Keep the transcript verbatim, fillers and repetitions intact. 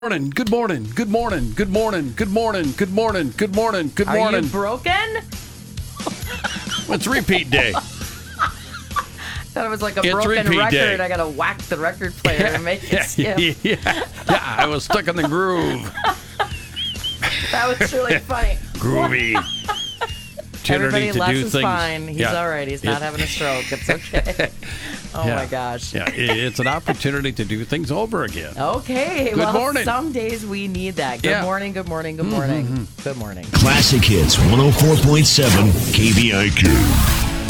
Morning, good morning, good morning, good morning, good morning, good morning, good morning, good morning. Are you broken? It's repeat day. Thought it was like a It's broken repeat record. day. I gotta whack the record player and make it skip. yeah, yeah, I was stuck in the groove. That was really funny. Groovy. Everybody, to Les do is things. fine. He's Yeah. all right. He's not It- having a stroke. It's okay. Oh, Yeah. my gosh. Yeah, it- it's an opportunity to do things over again. Okay. Good well, morning. some days we need that. Good Yeah. morning, good morning, good morning. Good morning. Classic Hits one oh four point seven K B I Q.